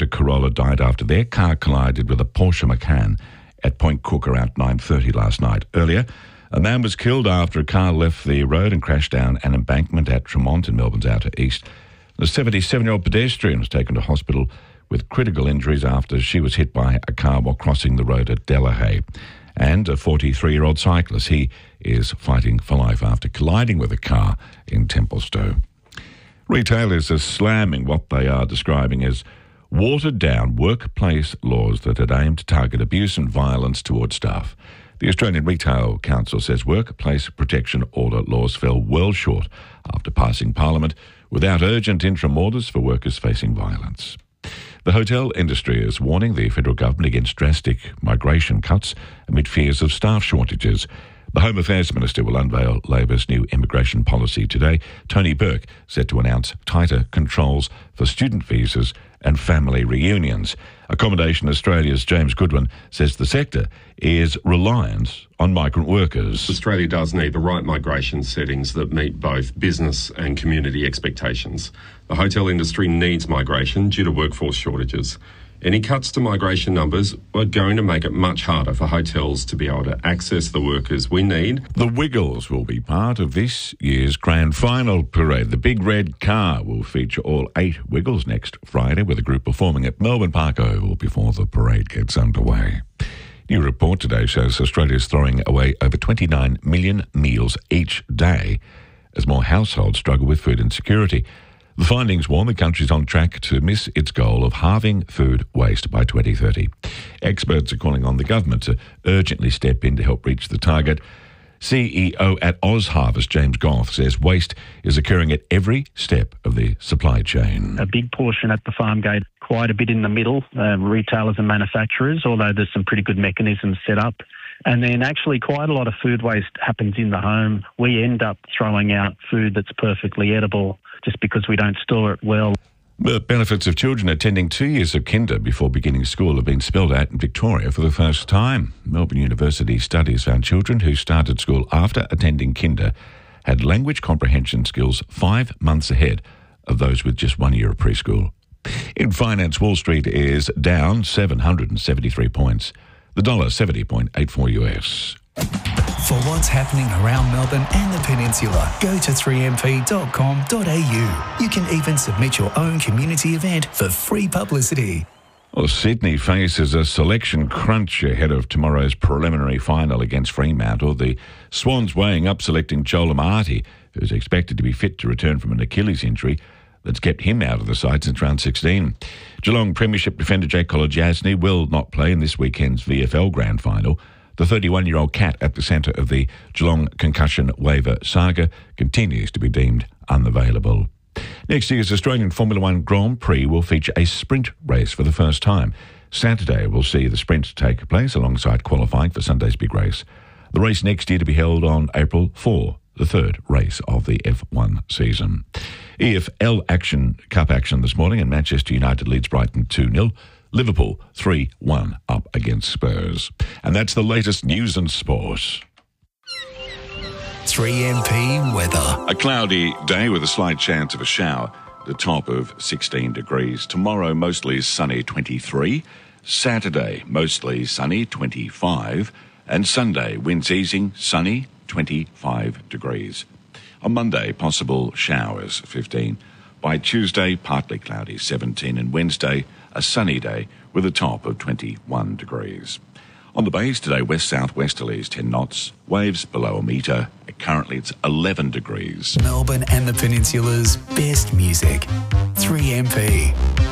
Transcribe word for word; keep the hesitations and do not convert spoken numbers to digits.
Toyota Corolla died after their car collided with a Porsche Macan at Point Cook around nine thirty last night. Earlier, a man was killed after a car left the road and crashed down an embankment at Tremont in Melbourne's outer east. The seventy-seven-year-old pedestrian was taken to hospital with critical injuries after she was hit by a car while crossing the road at Delahaye. And a forty-three-year-old cyclist, he is fighting for life after colliding with a car in Templestowe. Retailers are slamming what they are describing as watered-down workplace laws that had aimed to target abuse and violence towards staff. The Australian Retail Council says workplace protection order laws fell well short after passing Parliament without urgent interim orders for workers facing violence. The hotel industry is warning the federal government against drastic migration cuts amid fears of staff shortages. The Home Affairs Minister will unveil Labor's new immigration policy today. Tony Burke set to announce tighter controls for student visas and family reunions. Accommodation Australia's James Goodwin says the sector is reliant on migrant workers. Australia does need the right migration settings that meet both business and community expectations. The hotel industry needs migration due to workforce shortages. Any cuts to migration numbers are going to make it much harder for hotels to be able to access the workers we need. The Wiggles will be part of this year's grand final parade. The Big Red Car will feature all eight Wiggles next Friday, with the group performing at Melbourne Park Oval before the parade gets underway. New report today shows Australia is throwing away over twenty-nine million meals each day as more households struggle with food insecurity. The findings warn the country is on track to miss its goal of halving food waste by twenty thirty. Experts are calling on the government to urgently step in to help reach the target. C E O at OzHarvest, James Goff, says waste is occurring at every step of the supply chain. A big portion at the farm gate, quite a bit in the middle, uh, retailers and manufacturers, although there's some pretty good mechanisms set up. And then actually quite a lot of food waste happens in the home. We end up throwing out food that's perfectly edible just because we don't store it well. The benefits of children attending two years of kinder before beginning school have been spelled out in Victoria for the first time. Melbourne University studies found children who started school after attending kinder had language comprehension skills five months ahead of those with just one year of preschool. In finance, Wall Street is down seven hundred seventy-three points. The dollar seventy point eight four U S. For what's happening around Melbourne and the Peninsula, go to three m p dot com dot a u. You can even submit your own community event for free publicity. Well, Sydney faces a selection crunch ahead of tomorrow's preliminary final against Fremantle. The Swans weighing up selecting Joel Amati, who's expected to be fit to return from an Achilles injury that's kept him out of the side since round sixteen. Geelong Premiership defender Jake Kolodjasny will not play in this weekend's V F L Grand Final. The thirty-one-year-old cat at the centre of the Geelong concussion waiver saga continues to be deemed unavailable. Next year's Australian Formula One Grand Prix will feature a sprint race for the first time. Saturday will see the sprint take place alongside qualifying for Sunday's big race. The race next year to be held on April fourth, the third race of the F one season. E F L action, Cup action this morning, and Manchester United leads Brighton two nil. Liverpool three one up against Spurs. And that's the latest news and sport. three M P weather. A cloudy day with a slight chance of a shower. The top of sixteen degrees. Tomorrow mostly sunny, twenty-three. Saturday mostly sunny, twenty-five. And Sunday winds easing, sunny, twenty-five degrees. On Monday, possible showers, fifteen. By Tuesday, partly cloudy, seventeen. And Wednesday, a sunny day with a top of twenty-one degrees. On the bays today, west-southwesterlies ten knots, waves below a metre. Currently it's eleven degrees. Melbourne and the Peninsula's best music. three M P.